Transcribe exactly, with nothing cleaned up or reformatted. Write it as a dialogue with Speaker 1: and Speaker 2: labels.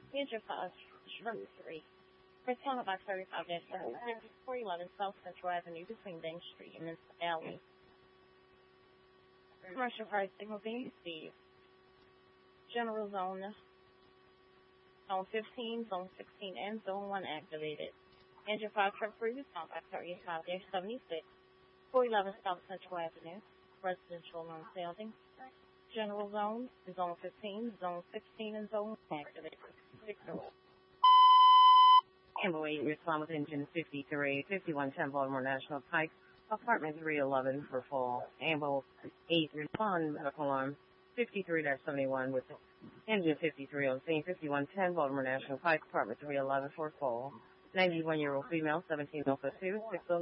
Speaker 1: Engine five, Shrimp three. Persona by thirty-five four eleven South Central Avenue between Bank Street and Miss Alley. Commercial pricing will be Steve. General Zone, Zone fifteen, Zone sixteen, and Zone one activated. Engine five truck three respond by thirty-five seventy-six, four eleven South Central Avenue, residential non sounding. General Zone, Zone fifteen, Zone sixteen, and Zone one activated. six oh.
Speaker 2: Ambo eight, respond with engine fifty-three, fifty-one ten Baltimore National Pike, apartment three eleven for full. Ambo eight, respond medical alarm fifty-three seventy-one with engine fifty-three on scene, fifty-one ten Baltimore National Pike, apartment three eleven for full. ninety-one-year-old female, seventeen oh two, six oh